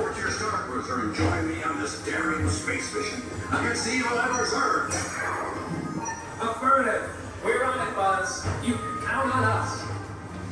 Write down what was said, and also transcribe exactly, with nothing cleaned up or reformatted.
report to your Star Cruiser and join me on this daring space mission against the evil Emperor's Earth.